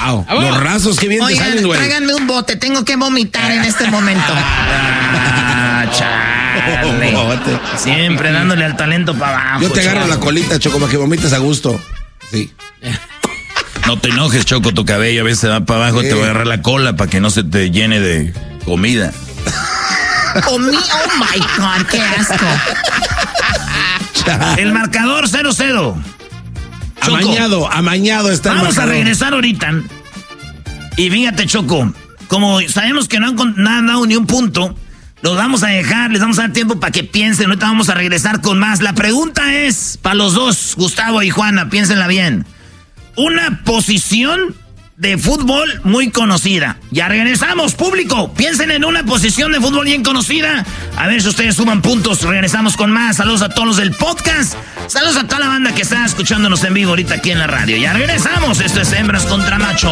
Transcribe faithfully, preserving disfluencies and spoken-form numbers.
Wow, los rasos que bien te salen, güey. Tráiganme un bote, tengo que vomitar en este momento. Ah, chale. Siempre dándole al talento para abajo. Yo te agarro Choco. la colita, Choco, para que vomites a gusto. Sí. No te enojes, Choco, tu cabello a veces va para abajo, Sí. te voy a agarrar la cola para que no se te llene de comida. Comí, oh my God, qué asco. El marcador cero cero. Choco, Amañado, amañado está el vamos a marcador. regresar ahorita. Y fíjate, Choco, como sabemos que no han, con- no han dado ni un punto, los vamos a dejar, les vamos a dar tiempo para que piensen. Ahorita vamos a regresar con más. La pregunta es, para los dos, Gustavo y Juana, piénsenla bien. Una posición de fútbol muy conocida. Ya regresamos, público. Piensen en una posición de fútbol bien conocida. A ver si ustedes suman puntos. Regresamos con más. Saludos a todos los del podcast. Saludos a toda la banda que está escuchándonos en vivo ahorita aquí en la radio. Ya regresamos. Esto es Hembras contra Machos.